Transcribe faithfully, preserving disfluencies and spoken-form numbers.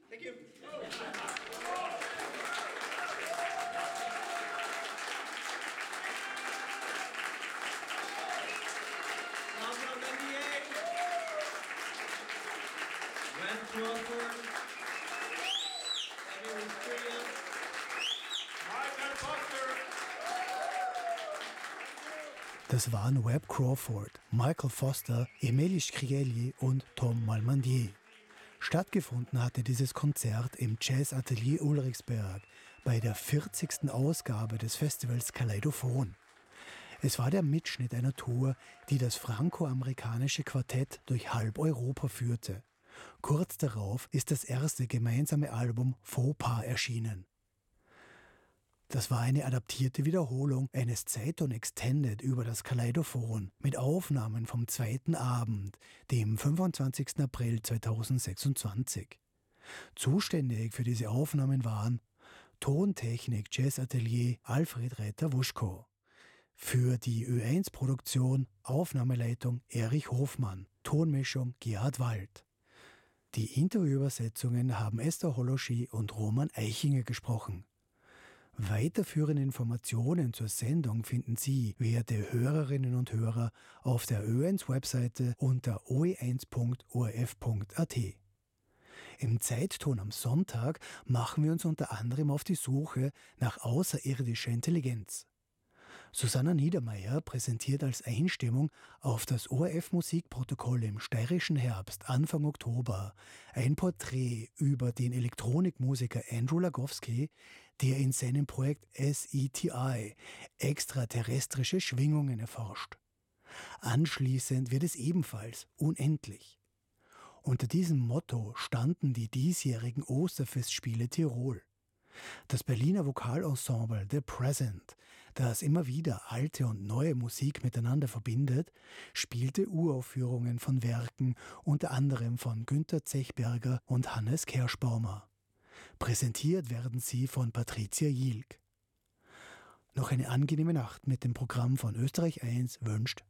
Thank you. Now from N B A, Webb Crawford, Emily Freeman, Michael Foster. Das waren Webb Crawford, Michael Foster, Emily Scrighelli und Tom Malmandier. Stattgefunden hatte dieses Konzert im Jazzatelier Ulrichsberg bei der vierzigsten Ausgabe des Festivals Kaleidophon. Es war der Mitschnitt einer Tour, die das franco-amerikanische Quartett durch halb Europa führte. Kurz darauf ist das erste gemeinsame Album Faux Pas erschienen. Das war eine adaptierte Wiederholung eines Zeiton Extended über das Kaleidophon mit Aufnahmen vom zweiten Abend, dem fünfundzwanzigsten April zweitausendsechsundzwanzig. Zuständig für diese Aufnahmen waren Tontechnik Jazzatelier Alfred Reiter-Wuschko. Für die Ö eins Produktion Aufnahmeleitung Erich Hofmann, Tonmischung Gerhard Wald. Die Interviewübersetzungen haben Esther Holoschi und Roman Eichinger gesprochen. Weiterführende Informationen zur Sendung finden Sie, werte Hörerinnen und Hörer, auf der Ö eins Webseite unter o e eins punkt o r f punkt a t. Im Zeitton am Sonntag machen wir uns unter anderem auf die Suche nach außerirdischer Intelligenz. Susanna Niedermeyer präsentiert als Einstimmung auf das O R F-Musikprotokoll im steirischen Herbst Anfang Oktober ein Porträt über den Elektronikmusiker Andrew Lagowski, der in seinem Projekt S E T I extraterrestrische Schwingungen erforscht. Anschließend wird es ebenfalls unendlich. Unter diesem Motto standen die diesjährigen Osterfestspiele Tirol. Das Berliner Vokalensemble The Present, das immer wieder alte und neue Musik miteinander verbindet, spielte Uraufführungen von Werken unter anderem von Günter Zechberger und Hannes Kerschbaumer. Präsentiert werden sie von Patricia Jilk. Noch eine angenehme Nacht mit dem Programm von Österreich eins wünscht